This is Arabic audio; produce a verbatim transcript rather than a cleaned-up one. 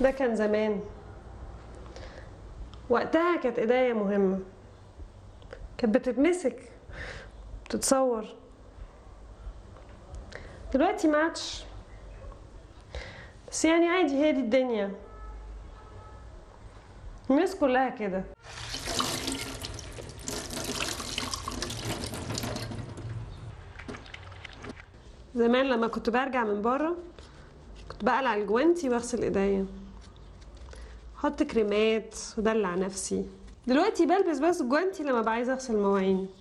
ده كان زمان، وقتها كانت ايديا مهمة، كانت بتتمسك بتتصور. دلوقتي ما عادش، بس يعني عادي، هي دي الدنيا، الناس كلها كده. زمان لما كنت برجع من بره كنت بقلع الجوانتي واغسل ايديا، احط كريمات ودلع نفسي. دلوقتي بلبس بس الجوانتي لما بعايزه اغسل مواعين.